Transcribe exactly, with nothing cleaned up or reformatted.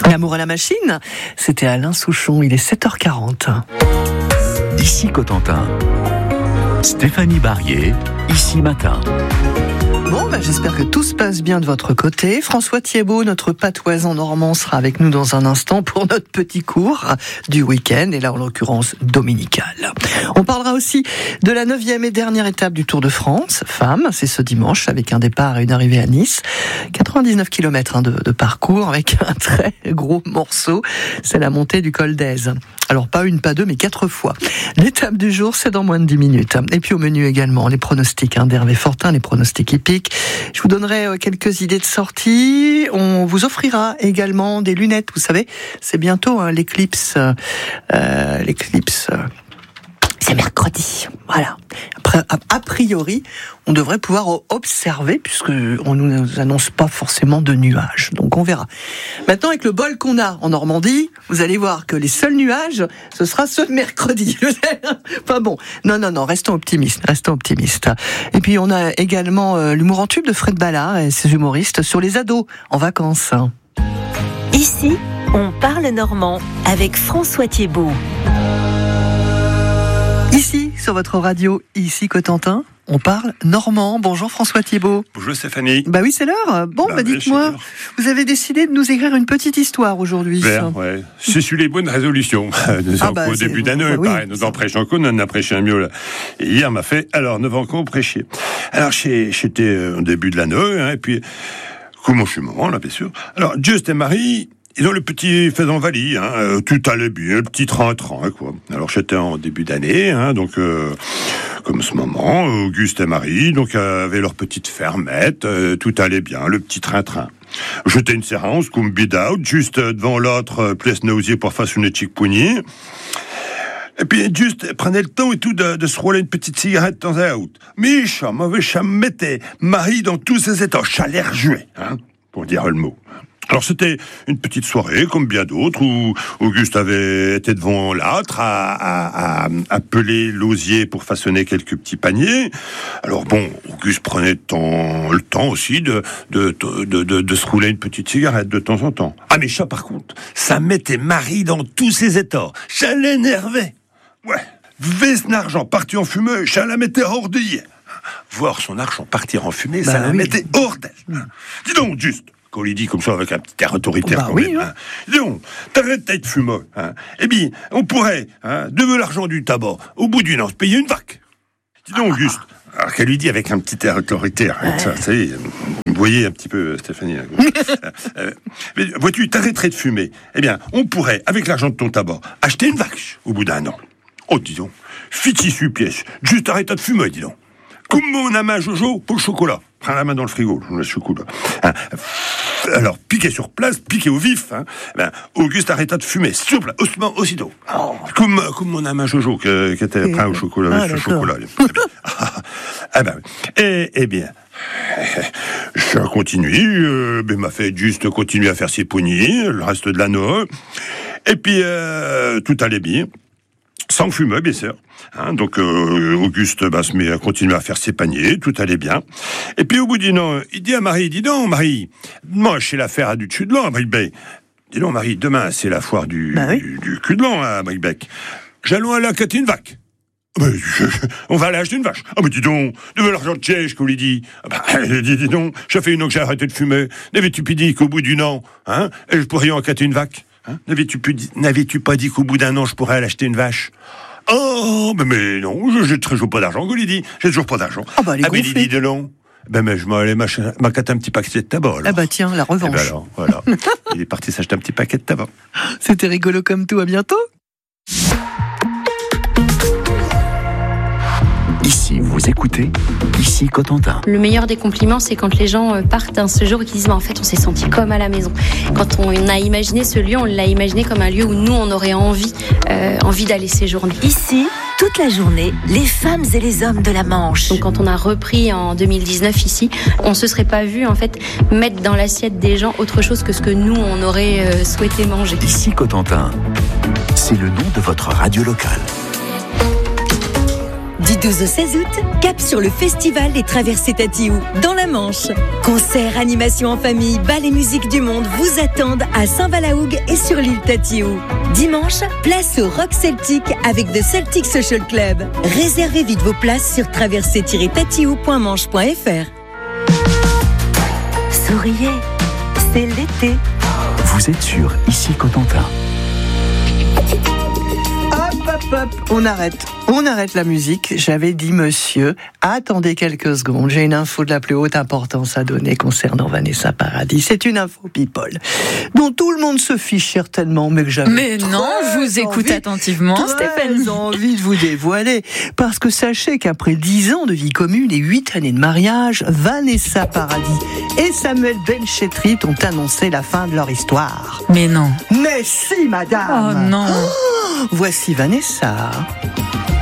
L'amour à la machine, c'était Alain Souchon, il est sept heures quarante. Ici Cotentin, Stéphanie Barrier, ici Matin. Bon, bah, j'espère que tout se passe bien de votre côté. François Thiebaud, notre patoisan normand, sera avec nous dans un instant pour notre petit cours du week-end, et là, en l'occurrence, dominical. On parlera aussi de la neuvième et dernière étape du Tour de France, femmes. C'est ce dimanche, avec un départ et une arrivée à Nice. quatre-vingt-dix-neuf kilomètres hein, de, de parcours, avec un très gros morceau. C'est la montée du col d'Aise. Alors, pas une, pas deux, mais quatre fois. L'étape du jour, c'est dans moins de dix minutes. Et puis, au menu également, les pronostics hein, d'Hervé Fortin, les pronostics hippiques. Je vous donnerai quelques idées de sortie. On vous offrira également des lunettes. Vous savez, c'est bientôt hein, l'éclipse. Euh, l'éclipse. C'est mercredi. Voilà. Après, a, a priori, on devrait pouvoir observer, puisque on nous annonce pas forcément de nuages. Donc on verra. Maintenant, avec le bol qu'on a en Normandie, vous allez voir que les seuls nuages, ce sera ceux de mercredi. Pas bon. Non, non, non. Restons optimistes. Restons optimistes. Et puis on a également euh, l'humour en tube de Fred Ballard et ses humoristes sur les ados en vacances. Ici, on parle normand avec François Thiebaud. Ici, sur votre radio, ici Cotentin, on parle normand. Bonjour François Thiebaud. Bonjour Stéphanie. Bah oui, c'est l'heure. Bon, bah, bah dites-moi, vous avez décidé de nous écrire une petite histoire aujourd'hui. Ben, ouais. C'est sur les bonnes résolutions. Ah bah, au début d'année, bah, pareil, oui, nous en prêchons qu'on en a prêché un mieux là. Et hier m'a fait, alors, neuf ans qu'on prêchait. Alors, j'étais au début de l'année, hein, et puis, comment je suis moment là, bien sûr. Alors, Just et Marie, ils ont le petit faisan Vali, hein, euh, tout allait bien, le petit train-train, quoi. Alors j'étais en début d'année, hein, donc euh, comme ce moment, Auguste et Marie, donc euh, avaient leur petite fermette, euh, tout allait bien, le petit train-train. J'étais une séance, comme bid-out, juste devant l'autre, euh, place nausier pour façonner chic poignet. Et puis juste prenait le temps et tout de, de se rouler une petite cigarette de temps à autre. Mais ça, mauvais ça mettait Marie dans tous ses états, ça l'air joué, hein, pour dire le mot. Alors c'était une petite soirée, comme bien d'autres, où Auguste avait été devant l'âtre à, à, à, à peler l'osier pour façonner quelques petits paniers. Alors bon, Auguste prenait le temps, le temps aussi de, de, de, de, de se rouler une petite cigarette de temps en temps. Ah mais ça par contre, ça mettait Marie dans tous ses états. Ça l'énervait. Ouais, vu son argent parti en fumée, ça la mettait hors de hier. Voir son argent partir en fumée, bah ça oui. la mettait hors d'elle. Dis donc, juste. Qu'on lui dit comme ça avec un petit air autoritaire bah, quand oui, même. Hein. Dis donc, t'arrêtes d'être fumeux. Hein. Eh bien, on pourrait, hein, de l'argent du tabac, au bout d'une an, se payer une vaque. Dis donc, Auguste. Alors qu'elle lui dit avec un petit air autoritaire. Hein, ça, ça y est, vous voyez un petit peu, Stéphanie. euh, mais vois-tu, t'arrêterais de fumer. Eh bien, on pourrait, avec l'argent de ton tabac, acheter une vache au bout d'un an. Oh, dis donc, fitissu pièce. Juste arrête de fumer, dis donc. Comme mon amant Jojo pour le chocolat. Prends la main dans le frigo, je me laisse le chocolat. Hein. Alors, piquer sur place, piquer au vif. Hein. Ben, Auguste arrêta de fumer, sur place, aussitôt. aussitôt. Oh. Comme, comme mon amant Jojo, qui, qui était prêt au chocolat. Ah, ce chocolat. ah, ah ben, et, eh bien, je continue, euh, ben, m'a fait juste continuer à faire ses poignées, le reste de l'anneau. Et puis, euh, tout allait bien. Sans fumer, bien sûr. Hein, donc, euh, Auguste bah, se met à continuer à faire ses paniers, tout allait bien. Et puis, au bout d'un an, il dit à Marie, dis donc, Marie, moi, chez l'affaire à du dessus de l'an, à Bribec. Dis donc, Marie, demain, c'est la foire du, bah oui. du, du cul de l'an, à Bribec. J'allons aller acheter une vache. Mais je, je, on va aller acheter une vache. Ah, mais dis donc, de l'argent de Tchèche, qu'on lui dit. Ah, bah, dis, dis donc, ça fait une an que j'ai arrêté de fumer. N'avais-tu pas dit qu'au bout d'un an, hein, je pourrais en acheter une vache? Hein? N'avais-tu, pu, n'avais-tu pas dit qu'au bout d'un an, je pourrais aller acheter une vache? Oh, mais, mais non, je, j'ai toujours pas d'argent, qu'on lui dit. J'ai toujours pas d'argent. Ah bah, elle est gonflée. Ah, mais il dit de long. Ben, mais je m'en allais m'acheter un petit paquet de tabac, alors. Ah bah tiens, la revanche. Eh ben alors, voilà. Il est parti s'acheter un petit paquet de tabac. C'était rigolo comme tout, à bientôt. Ici, vous écoutez, ici Cotentin. Le meilleur des compliments, c'est quand les gens partent un séjour et qu'ils disent bah, en fait, on s'est senti comme à la maison. Quand on a imaginé ce lieu, on l'a imaginé comme un lieu où nous, on aurait envie, euh, envie d'aller séjourner. Ici, toute la journée, les femmes et les hommes de la Manche. Donc, quand on a repris en deux mille dix-neuf ici, on se serait pas vu en fait mettre dans l'assiette des gens autre chose que ce que nous, on aurait euh, souhaité manger. Ici Cotentin, c'est le nom de votre radio locale. Du douze au seize août, cap sur le festival des Traversées Tatiou, dans la Manche. Concerts, animations en famille, bal et musique du monde vous attendent à Saint-Valahougue et sur l'île Tatiou. Dimanche, place au Rock Celtic avec The Celtic Social Club. Réservez vite vos places sur traversée tiret tatiou point manche point f r. Souriez, c'est l'été. Vous êtes sur Ici Cotentin. Hop, hop, hop, on arrête. On arrête la musique. J'avais dit, monsieur, attendez quelques secondes. J'ai une info de la plus haute importance à donner concernant Vanessa Paradis. C'est une info people dont tout le monde se fiche certainement, mais que j'avais Mais non, je vous écoute envie, attentivement, Stéphanie. J'ai envie de vous dévoiler. Parce que sachez qu'après dix ans de vie commune et huit années de mariage, Vanessa Paradis et Samuel Benchetrit ont annoncé la fin de leur histoire. Mais non. Mais si, madame. Oh non. Oh, voici Vanessa.